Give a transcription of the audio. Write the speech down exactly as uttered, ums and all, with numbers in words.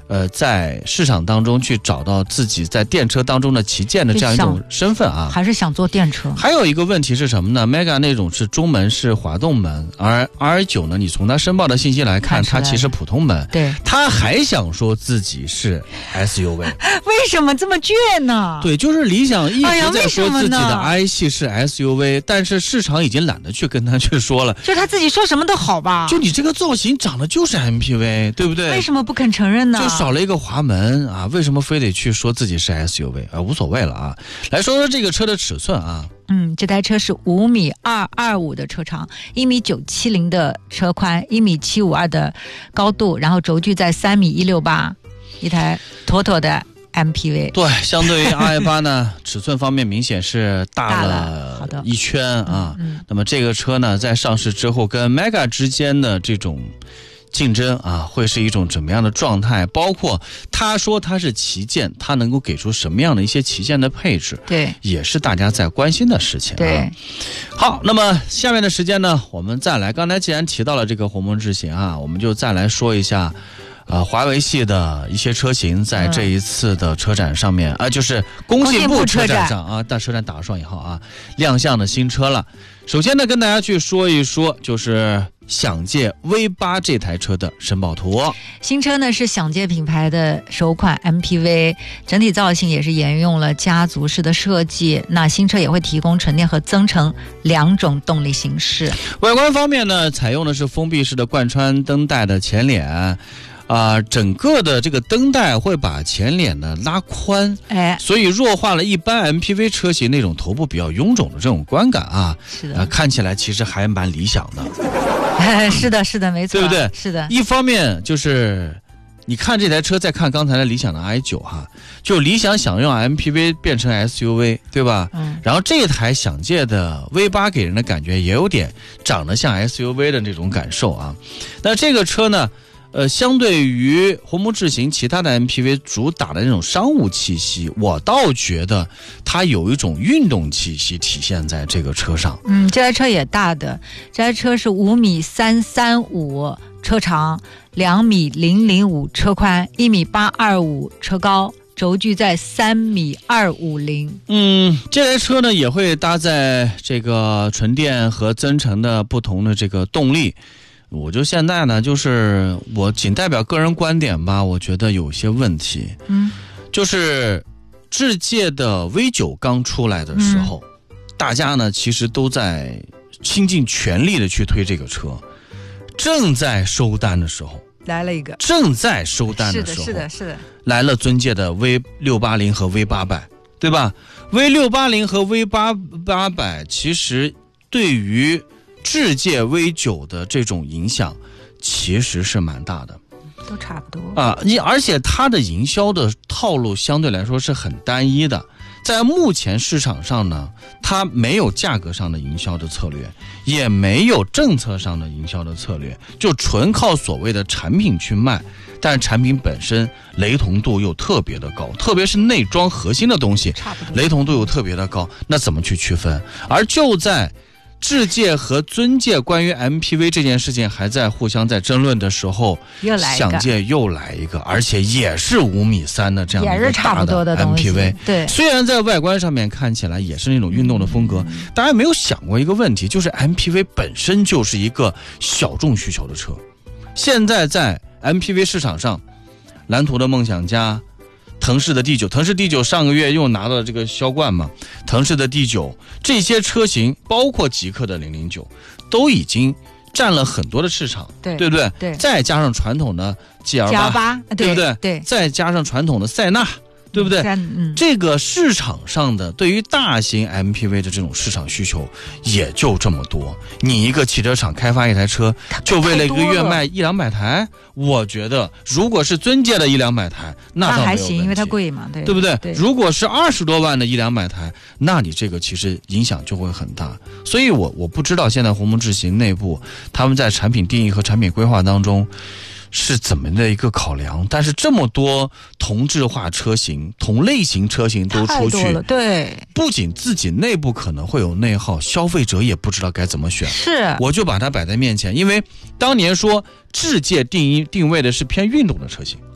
呃，在市场当中去找到自己在电车当中的旗舰的这样一种身份啊， 还是想做电车。 还有一个问题是什么呢 ？Mega 那种是中门是滑动门，而 R 九 呢，你从它申报的信息来看，它其实普通门。 对， 他还想说自己是 S U V， 为什么这么倔呢？ 对，就是理想一直在说自己的 I 系是 S U V，、哎、但是市场已经懒得去跟他去说了， 就他自己说什么都好吧？ 就你这个造型长得就是 M P V， 对不对？ 为什么不肯承认呢？ 就少了一个滑门啊，为什么非得去说自己是 S U V 啊？无所谓了啊。来说说这个车的尺寸啊。 嗯，这台车是五米二二五的车长，一米九七零的车宽，一米七五二的高度，然后轴距在三米一六八，一台妥妥的 M P V。 对，相对于 R 八 呢，尺寸方面明显是大了一圈啊。 嗯嗯、 那么这个车呢，在上市之后跟 Mega 之间的这种竞争啊，会是一种怎么样的状态？包括他说他是旗舰，他能够给出什么样的一些旗舰的配置？ 对， 也是大家在关心的事情、啊。 对， 好，那么下面的时间呢，我们再来。刚才既然提到了这个鸿蒙智行啊，我们就再来说一下。呃，华为系的一些车型在这一次的车展上面、嗯、啊，就是工信部车展上啊，大车展打双引号啊，亮相的新车了。首先呢，跟大家去说一说，就是享界 V 八 这台车的申报图。 新车呢是享界品牌的首款 M P V， 整体造型也是沿用了家族式的设计。那新车也会提供纯电和增程两种动力形式。 外观方面呢，采用的是封闭式的贯穿灯带的前脸。啊、呃，整个的这个灯带会把前脸呢拉宽， 哎， 所以弱化了一般 M P V 车型那种头部比较臃肿的这种观感啊。 是的， 呃、看起来其实还蛮理想的。 哎、是的，是的，没错， 对不对？ 是的。 一方面就是你看这台车，再看刚才的理想的 I 九 哈，就理想想用 M P V 变成 S U V， 对吧？ 嗯。 然后这台享界的 V 八 给人的感觉也有点长得像 S U V 的那种感受啊。那这个车呢？呃，相对于鸿蒙智行其他的 M P V 主打的那种商务气息，我倒觉得它有一种运动气息体现在这个车上。 嗯，这台车也大的，这台车是五米三三五车长，两米零零五车宽，一米八二五车高，轴距在三米二五零。 嗯，这台车呢也会搭载这个纯电和增程的不同的这个动力。我就现在呢，就是我仅代表个人观点吧，我觉得有些问题。 嗯， 就是智界的 V 九 刚出来的时候、嗯，大家呢其实都在倾尽全力的去推这个车，正在收单的时候来了一个， 正在收单的时候， 是的，是的，是的， 来了尊界的 V 六八零 和 V 八百，对吧 ？V 六八零 和 V 八百其实对于智界 V 九 的这种影响其实是蛮大的， 都差不多啊。你而且它的营销的套路相对来说是很单一的，在目前市场上呢，它没有价格上的营销的策略，也没有政策上的营销的策略，就纯靠所谓的产品去卖。但是产品本身雷同度又特别的高，特别是内装核心的东西，雷同度又特别的高，那怎么去区分？而就在智界和尊界关于 M P V 这件事情还在互相在争论的时候，享界又来一个，而且也是五米三的这样一个大的 M P V。 对， 虽然在外观上面看起来也是那种运动的风格，嗯、大家没有想过一个问题，就是 M P V 本身就是一个小众需求的车。现在在 M P V 市场上，蓝图的梦想家。腾势的 D 九， 腾势 D 九 上个月又拿到了这个销冠嘛，腾势的 D 九 这些车型包括极氪的零零九都已经占了很多的市场， 对对不对？ 对， 再加上传统的 G L 八， 对不对？ 对， 再加上传统的塞纳，对不对？ 嗯， 这个市场上的对于大型 M P V 的这种市场需求也就这么多。你一个汽车厂开发一台车，就为了一个月卖一两百台，我觉得如果是尊界的一两百台，那倒没有问题， 还行，因为它贵嘛，对， 对不对？ 对， 如果是二十多万的一两百台，那你这个其实影响就会很大。所以我我不知道现在鸿蒙智行内部他们在产品定义和产品规划当中是怎么的一个考量，但是这么多同质化车型、同类型车型都出去， 对， 不仅自己内部可能会有内耗，消费者也不知道该怎么选。 是， 我就把它摆在面前，因为当年说智界定义定位的是偏运动的车型，